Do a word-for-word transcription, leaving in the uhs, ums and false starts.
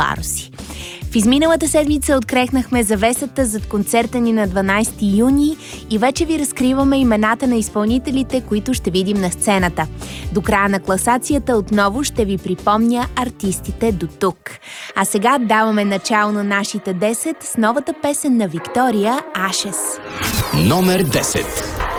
паруси. В изминалата седмица открехнахме завесата зад концерта ни на дванайсети юни и вече ви разкриваме имената на изпълнителите, които ще видим на сцената. До края на класацията отново ще ви припомня артистите до тук. А сега даваме начало на нашите десет с новата песен на Виктория, Ashes. Номер десет.